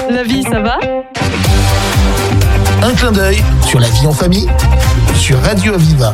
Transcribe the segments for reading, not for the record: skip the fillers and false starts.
La vie, ça va ? Un clin d'œil sur la vie en famille sur Radio Aviva.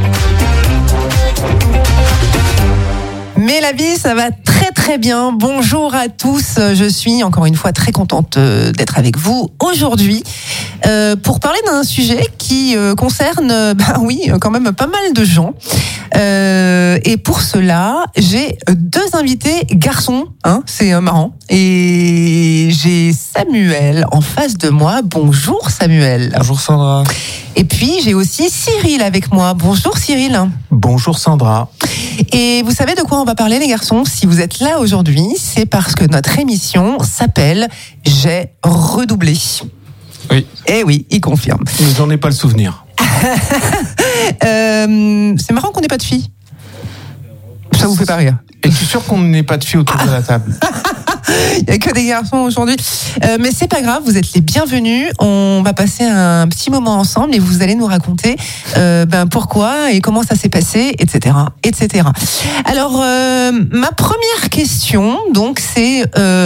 Mais la vie, ça va très très bien. Bonjour à tous. Je suis encore une fois très contente d'être avec vous aujourd'hui pour parler d'un sujet qui concerne, quand même pas mal de gens. Et pour cela, j'ai deux invités garçons. C'est marrant. Et j'ai Samuel en face de moi. Bonjour Samuel. Bonjour Sandra. Et puis j'ai aussi Cyril avec moi. Bonjour Cyril. Bonjour Sandra. Et vous savez de quoi on va parler les garçons ? Si vous êtes là aujourd'hui, c'est parce que notre émission s'appelle « J'ai redoublé ». Oui. Eh oui, il confirme. Mais j'en ai pas le souvenir. C'est marrant qu'on n'ait pas de filles. Ça vous fait pas rire ? Es-tu sûr qu'on n'ait pas de filles autour de la table ? Il n'y a que des garçons aujourd'hui. Mais c'est pas grave, vous êtes les bienvenus. On va passer un petit moment ensemble et vous allez nous raconter pourquoi et comment ça s'est passé, etc. etc. Alors, ma première question, donc, c'est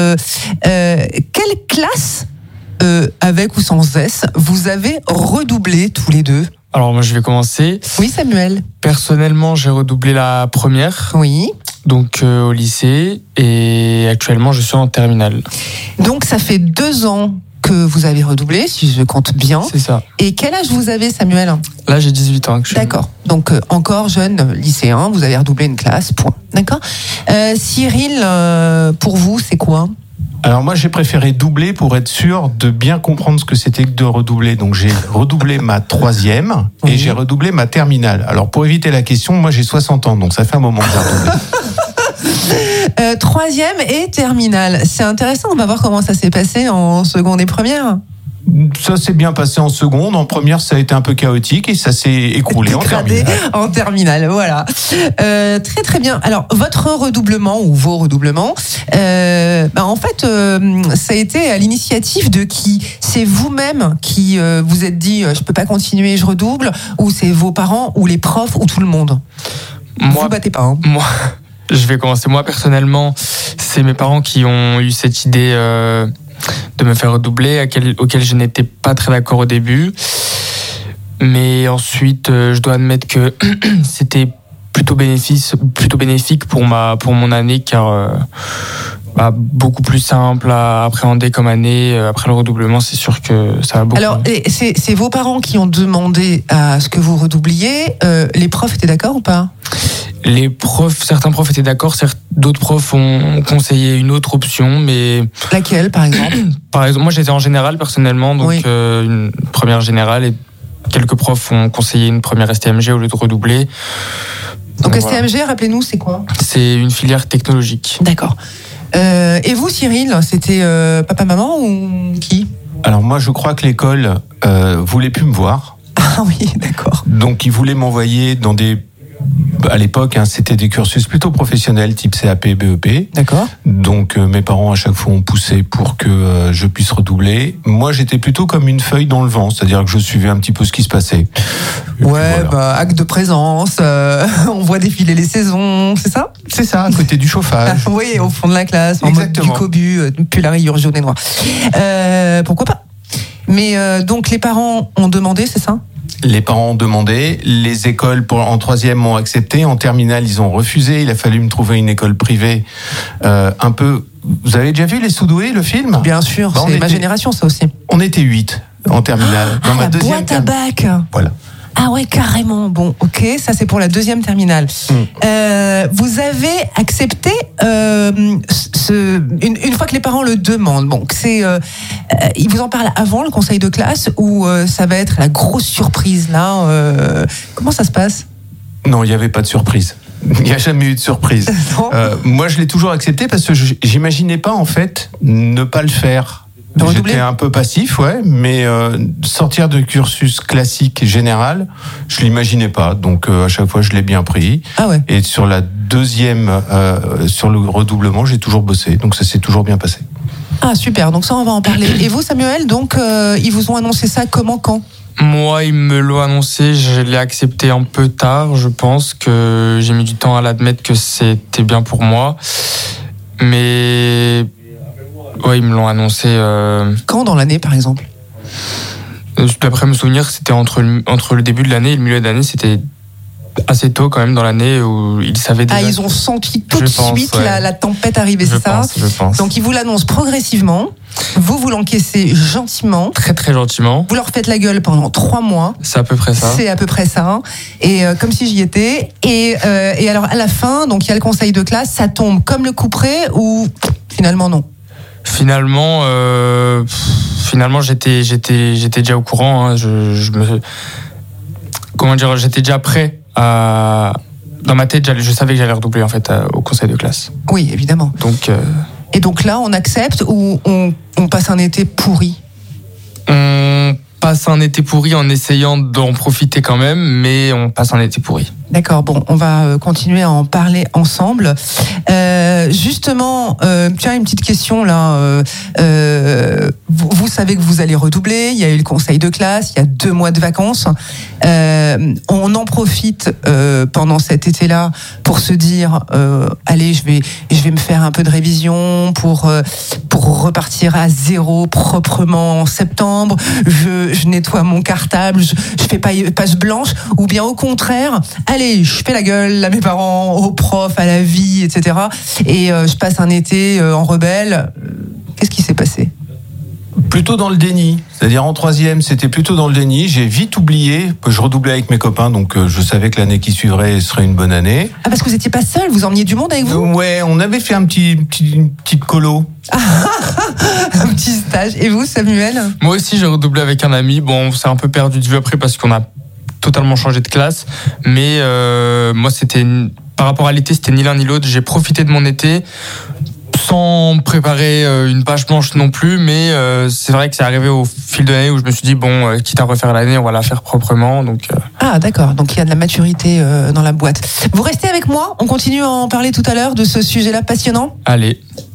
quelle classe, avec ou sans S, vous avez redoublé tous les deux ? Alors moi je vais commencer. Oui Samuel. Personnellement j'ai redoublé la première. Oui. Donc au lycée et actuellement je suis en terminale. Donc ça fait 2 ans que vous avez redoublé, si je compte bien. C'est ça. Et quel âge vous avez Samuel ? Là j'ai 18 ans actuellement. D'accord. Donc encore jeune lycéen, vous avez redoublé une classe, point. D'accord. Cyril, pour vous c'est quoi ? Alors moi j'ai préféré doubler pour être sûr de bien comprendre ce que c'était que de redoubler. Donc j'ai redoublé ma 3e et j'ai redoublé ma terminale. Alors pour éviter la question, moi j'ai 60 ans, donc ça fait un moment que j'ai redoublé. 3e et terminale. C'est intéressant, on va voir comment ça s'est passé en seconde et première. Ça s'est bien passé en seconde, en première ça a été un peu chaotique et ça s'est écroulé en terminale. En terminale, voilà. Très très bien. Alors votre redoublement ou vos redoublements, en fait, ça a été à l'initiative de qui ? C'est vous-même qui vous êtes dit je peux pas continuer, je redouble, ou c'est vos parents ou les profs ou tout le monde ? Vous battez pas. Moi, je vais commencer. Moi personnellement, c'est mes parents qui ont eu cette idée. De me faire redoubler, auquel je n'étais pas très d'accord au début. Mais ensuite, je dois admettre que c'était plutôt bénéfique pour mon année, car beaucoup plus simple à appréhender comme année. Après le redoublement, c'est sûr que ça va beaucoup. Alors, c'est vos parents qui ont demandé à ce que vous redoubliez. Les profs étaient d'accord ou pas ? Certains profs étaient d'accord, d'autres profs ont conseillé une autre option, mais... Laquelle, par exemple ? Par exemple, moi j'étais en générale personnellement, donc oui. Une première générale, et quelques profs ont conseillé une première STMG au lieu de redoubler. Donc STMG, voilà. Rappelez-nous, c'est quoi ? C'est une filière technologique. D'accord. Et vous, Cyril, c'était papa-maman ou qui ? Alors moi je crois que l'école voulait plus me voir. Ah oui, d'accord. Donc ils voulaient m'envoyer dans à l'époque, c'était des cursus plutôt professionnels, type CAP, BEP. D'accord. Donc, mes parents, à chaque fois, ont poussé pour que je puisse redoubler. Moi, j'étais plutôt comme une feuille dans le vent, c'est-à-dire que je suivais un petit peu ce qui se passait. Et voilà. Acte de présence, on voit défiler les saisons, c'est ça ? C'est ça, à côté du chauffage. Oui, au fond de la classe, en mode du cobu, puis la rayure jaune et noire. Pourquoi pas ? Mais donc, les parents ont demandé, c'est ça ? Les parents ont demandé, les écoles en 3e m'ont accepté, en terminale ils ont refusé, il a fallu me trouver une école privée un peu... Vous avez déjà vu Les Sous-Doués, le film ? Bien sûr, c'est ma génération ça aussi. On était 8 en terminale. Dans ma la boîte à bac. Voilà. Ah ouais, carrément. Bon, ok, ça c'est pour la 2e terminale. Vous avez accepté une fois que les parents le demandent. Bon, ils vous en parlent avant le conseil de classe ou ça va être la grosse surprise là comment ça se passe ? Non, il n'y avait pas de surprise. Il n'y a jamais eu de surprise. Moi, je l'ai toujours accepté parce que j'imaginais pas en fait ne pas le faire. J'étais un peu passif, ouais, mais sortir de cursus classique général, je l'imaginais pas. Donc à chaque fois, je l'ai bien pris. Ah ouais. Et sur la 2e, sur le redoublement, j'ai toujours bossé. Donc ça s'est toujours bien passé. Ah super. Donc ça, on va en parler. Et vous, Samuel, donc ils vous ont annoncé ça comment, quand ? Moi, ils me l'ont annoncé, je l'ai accepté un peu tard. Je pense que j'ai mis du temps à l'admettre que c'était bien pour moi. Mais Ouais, ils me l'ont annoncé. Quand dans l'année, par exemple? D'après mes souvenirs, c'était entre le début de l'année et le milieu de l'année. C'était assez tôt quand même dans l'année où ils savaient déjà. Ah, ils ont senti tout de suite la tempête arriver, c'est ça? Je pense. Donc ils vous l'annoncent progressivement. Vous l'encaissez gentiment. Très très gentiment. Vous leur faites la gueule pendant 3 mois. C'est à peu près ça. C'est à peu près ça. Et comme si j'y étais. Et alors à la fin, donc il y a le conseil de classe, ça tombe comme le couperet ou finalement non? Finalement, j'étais déjà au courant. Hein. J'étais déjà prêt à. Dans ma tête, je savais que j'allais redoubler en fait au conseil de classe. Oui, évidemment. Et donc là, on accepte ou on passe un été pourri? On passe un été pourri en essayant d'en profiter quand même, mais on passe un été pourri. D'accord, bon, on va continuer à en parler ensemble. Justement, tiens, une petite question là. Vous savez que vous allez redoubler, il y a eu le conseil de classe, il y a 2 mois de vacances. On en profite pendant cet été-là pour se dire, allez, je vais me faire un peu de révision pour repartir à zéro proprement en septembre. Je nettoie mon cartable, je fais pas page blanche, ou bien au contraire, allez, je fais la gueule à mes parents, aux profs, à la vie, etc. Et je passe un été en rebelle. Qu'est-ce qui s'est passé? Plutôt dans le déni. C'est-à-dire en 3e, c'était plutôt dans le déni. J'ai vite oublié. Je redoublais avec mes copains, donc je savais que l'année qui suivrait serait une bonne année. Ah, parce que vous n'étiez pas seul, vous emmeniez du monde avec vous? Ouais, on avait fait une petite colo. Un petit stage. Et vous, Samuel? Moi aussi, j'ai redoublé avec un ami. Bon, on s'est un peu perdu de vue après parce qu'on a totalement changé de classe. Mais moi, par rapport à l'été, c'était ni l'un ni l'autre. J'ai profité de mon été sans préparer une page blanche non plus, mais c'est vrai que c'est arrivé au fil de l'année où je me suis dit, bon, quitte à refaire l'année, on va la faire proprement. Donc, Ah, d'accord, donc il y a de la maturité dans la boîte. Vous restez avec moi, on continue à en parler tout à l'heure de ce sujet-là passionnant? Allez.